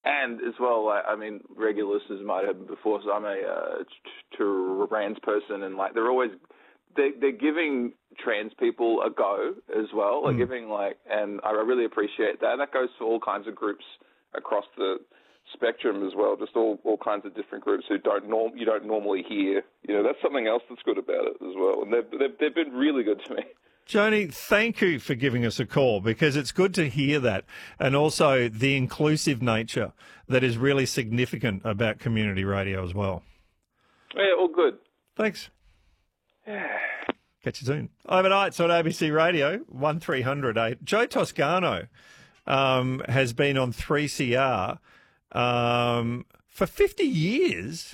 And as well, I mean, regular listeners might have before, so I'm a trans person, and like they're giving trans people a go as well. They're giving and I really appreciate that. And that goes for all kinds of groups across the spectrum as well, just all kinds of different groups who you don't normally hear. You know, that's something else that's good about it as well. And they've been really good to me. Joni, thank you for giving us a call, because it's good to hear that, and also the inclusive nature that is really significant about community radio as well. Yeah, all good. Thanks. Catch you soon. Overnights on ABC Radio, 1300. Joe Toscano has been on 3CR for 50 years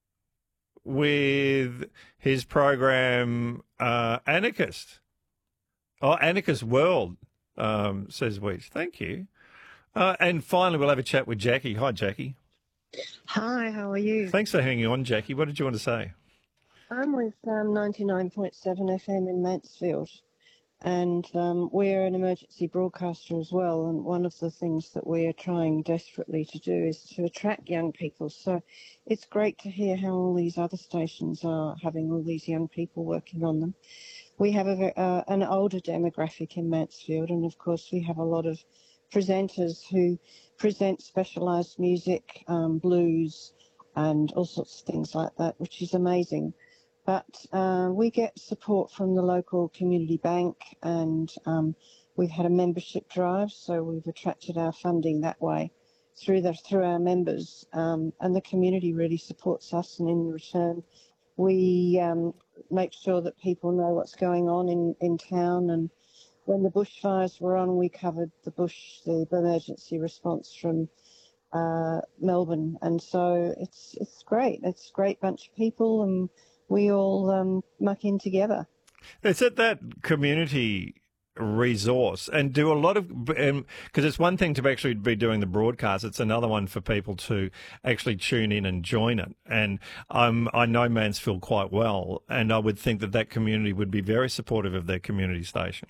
with his program Anarchist. Oh, Anarchist World, says Weech. Thank you. And finally, we'll have a chat with Jackie. Hi, Jackie. Hi, how are you? Thanks for hanging on, Jackie. What did you want to say? I'm with 99.7 FM in Mansfield, and we're an emergency broadcaster as well, and one of the things that we're trying desperately to do is to attract young people. So it's great to hear how all these other stations are having all these young people working on them. We have an older demographic in Mansfield, and of course we have a lot of presenters who present specialised music, blues, and all sorts of things like that, which is amazing. But we get support from the local community bank, and we've had a membership drive, so we've attracted our funding that way through our members, and the community really supports us, and in return we make sure that people know what's going on in town. And when the bushfires were on, we covered the emergency response from Melbourne, and so it's great. It's a great bunch of people, and we all muck in together. It's at that community resource and do a lot of, because it's one thing to actually be doing the broadcast, it's another one for people to actually tune in and join it. And I know Mansfield quite well, and I would think that community would be very supportive of their community station.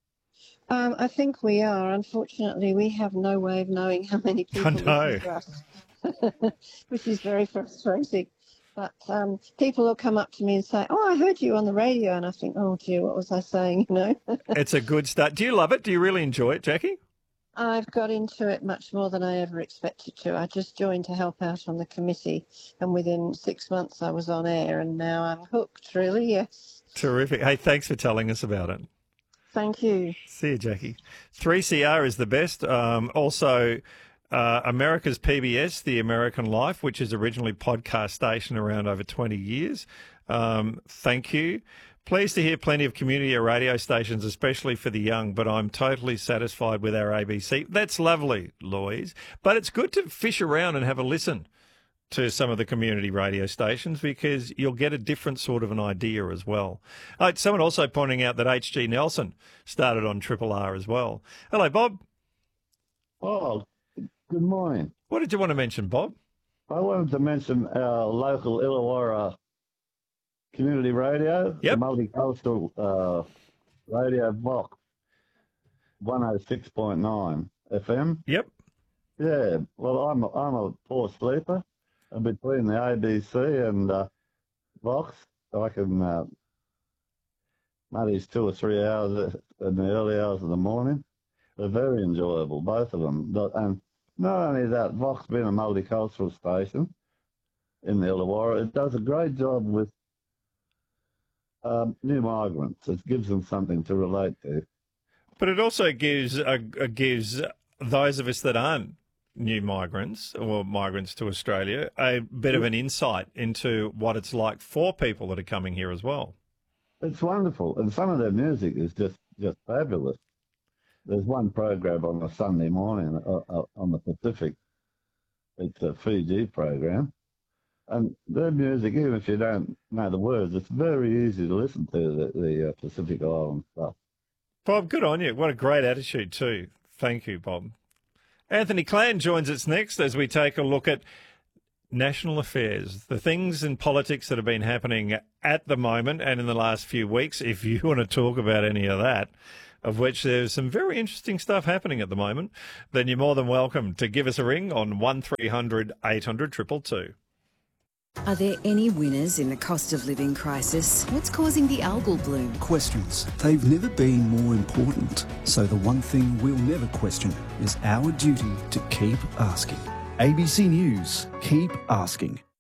I think we are. Unfortunately, we have no way of knowing how many people listen to us, which is very frustrating. But people will come up to me and say, "Oh, I heard you on the radio," and I think, "Oh dear, what was I saying?" You know. It's a good start. Do you love it? Do you really enjoy it, Jackie? I've got into it much more than I ever expected to. I just joined to help out on the committee, and within 6 months I was on air, and now I'm hooked. Really, yes. Terrific. Hey, thanks for telling us about it. Thank you. See you, Jackie. 3CR is the best. Also, America's PBS, The American Life, which is originally podcast station around over 20 years. Thank you. Pleased to hear plenty of community radio stations, especially for the young, but I'm totally satisfied with our ABC. That's lovely, Louise. But it's good to fish around and have a listen to some of the community radio stations, because you'll get a different sort of an idea as well. Someone also pointing out that H.G. Nelson started on Triple R as well. Hello, Bob. Oh, good morning. What did you want to mention, Bob? I wanted to mention our local Illawarra community radio, yep. The multicultural radio Vox, 106.9 FM. Yep. Yeah, well, I'm a poor sleeper. And between the ABC and Vox, I can manage 2 or 3 hours in the early hours of the morning. They're very enjoyable, both of them. And not only that, Vox being a multicultural station in the Illawarra, it does a great job with new migrants. It gives them something to relate to. But it also gives those of us that aren't new migrants or migrants to Australia a bit of an insight into what it's like for people that are coming here as well. It's wonderful, and some of their music is just fabulous. There's one program on a Sunday morning on the Pacific. It's a Fiji program, and their music, even if you don't know the words, it's very easy to listen to, the Pacific Island stuff. Bob, good on you. What a great attitude too. Thank you, Bob. Anthony Clan joins us next as we take a look at national affairs, the things in politics that have been happening at the moment and in the last few weeks. If you want to talk about any of that, of which there's some very interesting stuff happening at the moment, then you're more than welcome to give us a ring on 1300 800 222. Are there any winners in the cost of living crisis? What's causing the algal bloom? Questions. They've never been more important. So the one thing we'll never question is our duty to keep asking. ABC News, keep asking.